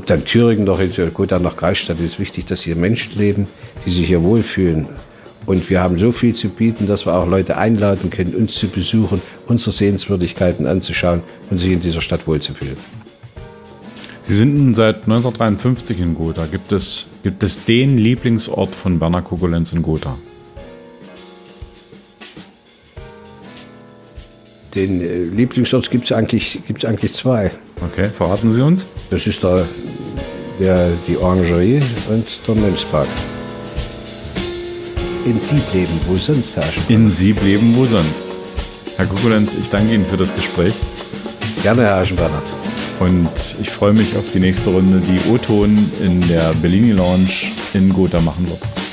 dann Thüringen noch, Gotha nach Kreisstadt, ist wichtig, dass hier Menschen leben, die sich hier wohlfühlen. Und wir haben so viel zu bieten, dass wir auch Leute einladen können, uns zu besuchen, unsere Sehenswürdigkeiten anzuschauen und sich in dieser Stadt wohlzufühlen. Sie sind seit 1953 in Gotha. Gibt es den Lieblingsort von Werner Kokolenz in Gotha? Den Lieblingsort gibt es eigentlich zwei. Okay, verraten Sie uns. Das ist die Orangerie und der Mönchspark. In Siebleben, wo sonst, Herr Aschenbrenner? In Siebleben, wo sonst. Herr Kokolenz, ich danke Ihnen für das Gespräch. Gerne, Herr Aschenbrenner. Und ich freue mich auf die nächste Runde, die O-Ton in der Bellini Lounge in Gotha machen wird.